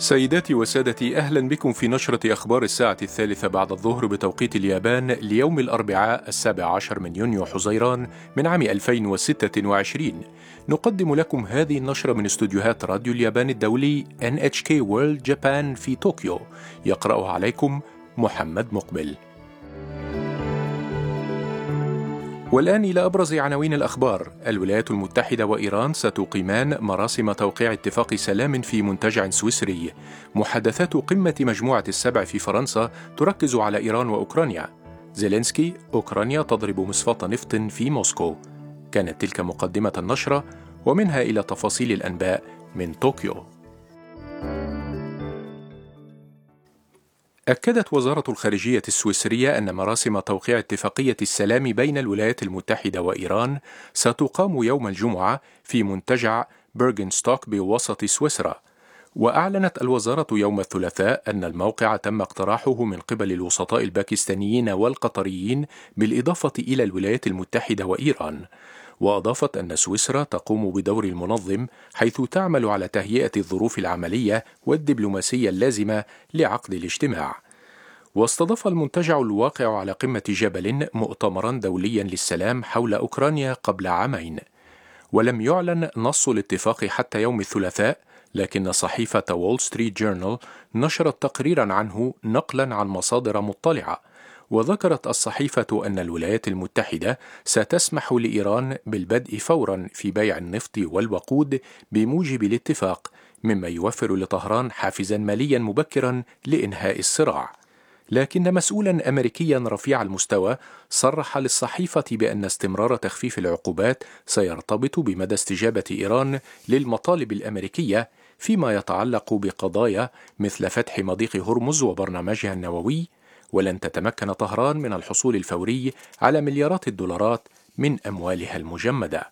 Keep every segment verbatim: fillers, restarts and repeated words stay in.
سيداتي وسادتي، أهلا بكم في نشرة أخبار الساعة الثالثة بعد الظهر بتوقيت اليابان ليوم الأربعاء السابع عشر من يونيو حزيران من عام ألفين وستة وعشرين. نقدم لكم هذه النشرة من استوديوهات راديو اليابان الدولي إن إتش كي World Japan في طوكيو. يقرأها عليكم محمد مقبل. والآن إلى أبرز عناوين الأخبار. الولايات المتحدة وإيران ستقيمان مراسم توقيع اتفاق سلام في منتجع سويسري. محادثات قمة مجموعة السبع في فرنسا تركز على إيران وأوكرانيا. زيلينسكي: أوكرانيا تضرب مصفاة نفط في موسكو. كانت تلك مقدمة النشرة، ومنها إلى تفاصيل الأنباء من طوكيو. أكدت وزارة الخارجية السويسرية أن مراسم توقيع اتفاقية السلام بين الولايات المتحدة وإيران ستقام يوم الجمعة في منتجع بيرغنستوك بوسط سويسرا. وأعلنت الوزارة يوم الثلاثاء أن الموقع تم اقتراحه من قبل الوسطاء الباكستانيين والقطريين بالإضافة إلى الولايات المتحدة وإيران. وأضافت أن سويسرا تقوم بدور المنظم، حيث تعمل على تهيئة الظروف العملية والدبلوماسية اللازمة لعقد الاجتماع. واستضاف المنتجع الواقع على قمة جبل مؤتمرا دوليا للسلام حول أوكرانيا قبل عامين. ولم يعلن نص الاتفاق حتى يوم الثلاثاء، لكن صحيفة وول ستريت جورنال نشرت تقريرا عنه نقلا عن مصادر مطلعة. وذكرت الصحيفة أن الولايات المتحدة ستسمح لإيران بالبدء فورا في بيع النفط والوقود بموجب الاتفاق، مما يوفر لطهران حافزا ماليا مبكرا لإنهاء الصراع. لكن مسؤولا أمريكيا رفيع المستوى صرح للصحيفة بأن استمرار تخفيف العقوبات سيرتبط بمدى استجابة إيران للمطالب الأمريكية فيما يتعلق بقضايا مثل فتح مضيق هرمز وبرنامجها النووي. ولن تتمكن طهران من الحصول الفوري على مليارات الدولارات من أموالها المجمدة.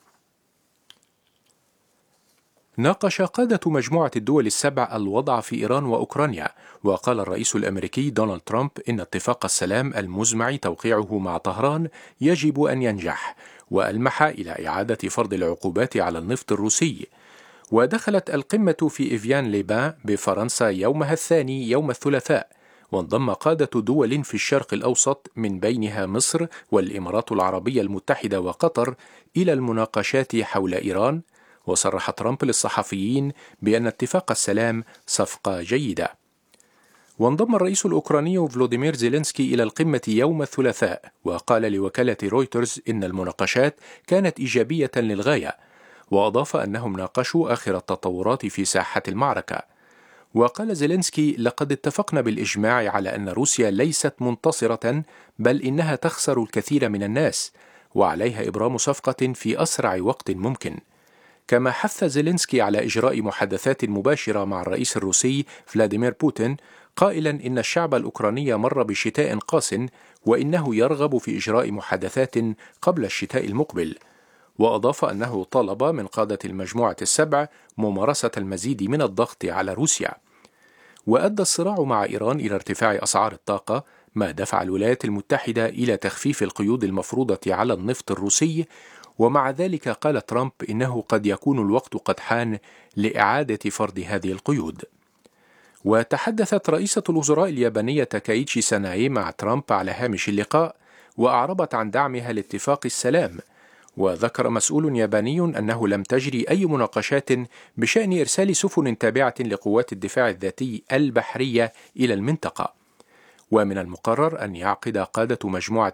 ناقش قادة مجموعة الدول السبع الوضع في إيران وأوكرانيا. وقال الرئيس الأمريكي دونالد ترامب إن اتفاق السلام المزمع توقيعه مع طهران يجب أن ينجح، وألمح إلى إعادة فرض العقوبات على النفط الروسي. ودخلت القمة في إفيان ليبان بفرنسا يومها الثاني يوم الثلاثاء، وانضم قادة دول في الشرق الأوسط من بينها مصر والإمارات العربية المتحدة وقطر إلى المناقشات حول إيران. وصرح ترامب للصحفيين بأن اتفاق السلام صفقة جيدة. وانضم الرئيس الأوكراني فلوديمير زيلينسكي إلى القمة يوم الثلاثاء، وقال لوكالة رويترز إن المناقشات كانت إيجابية للغاية. وأضاف أنهم ناقشوا آخر التطورات في ساحة المعركة. وقال زيلينسكي: لقد اتفقنا بالإجماع على أن روسيا ليست منتصرة، بل إنها تخسر الكثير من الناس، وعليها إبرام صفقة في أسرع وقت ممكن. كما حث زيلينسكي على إجراء محادثات مباشرة مع الرئيس الروسي فلاديمير بوتين، قائلا إن الشعب الأوكراني مر بشتاء قاس، وإنه يرغب في إجراء محادثات قبل الشتاء المقبل. وأضاف أنه طلب من قادة المجموعة السبع ممارسة المزيد من الضغط على روسيا. وأدى الصراع مع إيران إلى ارتفاع أسعار الطاقة، ما دفع الولايات المتحدة إلى تخفيف القيود المفروضة على النفط الروسي. ومع ذلك قال ترامب إنه قد يكون الوقت قد حان لإعادة فرض هذه القيود. وتحدثت رئيسة الوزراء اليابانية تاكايتشي ساناي مع ترامب على هامش اللقاء، وأعربت عن دعمها لاتفاق السلام. وذكر مسؤول ياباني أنه لم تجري أي مناقشات بشأن إرسال سفن تابعة لقوات الدفاع الذاتي البحرية إلى المنطقة. ومن المقرر أن يعقد قادة مجموعة